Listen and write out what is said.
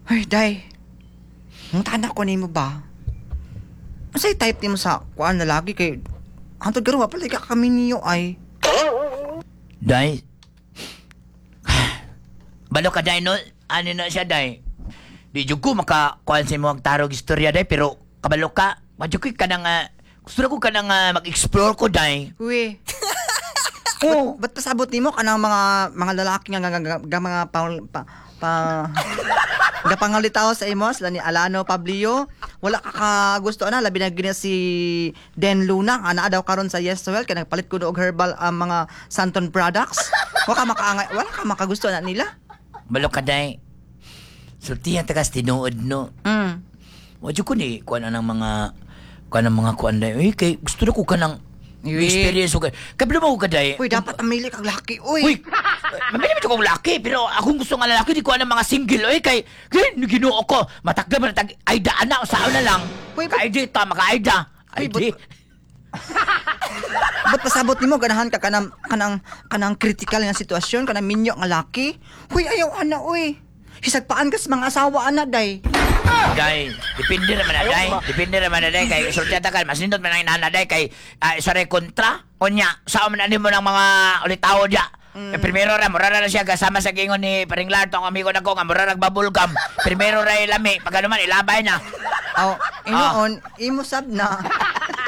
Ay, day. Ang tanak ko nimo ba? Masay type nimo sa kuan na lagi kay hantod garo pala ka kami niyo ay. Day. Balo ka, Day, no? Ano na siya, Day? Di jud ko makakuan sa mo ang tarog istorya, Day, pero kabalo ka. Madyo ko ka nang, gusto na ko ka nang mag-explore ko, Day. Uy. Oo. Ba't pasabot nimo kanang mga lalaki nga mga gapangalitaw sa imo sila ni Alano Pablio? Wala ka gusto na labi na gina si Den Luna ana daw karon sa Yes Well kay nagpalit ko og herbal ang mga Santon products. Wala ka makagusto na nila. Balo ka, Day. Sultihan tagas tinuod, no? Madyo ko ni kuan ang mga kuan, Day. Uy, kay gusto na ko ka ng experience ko. Kabalo mo ko ka, Day. Uy, dapat amili kag laki, uy. Uy, mabili mo kong laki, pero akong gusto nga lalaki, di ko ng mga single, oy, kay ginoo ko, matagda man tag Aida, anak, saan na lang. Uy, ka-Aida ito, maka-Aida. Uy, Aida. Ba't pasabot nimo ganahan ka kanang critical nga sitwasyon kanang minyo nga laki? Uy, ayaw ana, uy. Hisagpaan kas mga asawa ana, day. Day, depende naman na, Day. Depende naman na, Day, kay sultihan tagal, mas nindot man ang inana, Day, kay sorry, kontra, o niya, saan man mo ng mga ulitaw diya. Primero ra, mura na siya kasama sa gingon ni Paring Lard, tong amigo na ko, nga mura nagbabulgam. Primero ra ilami, pag ano man, ilabay na. Aw, inoon, imo sab na.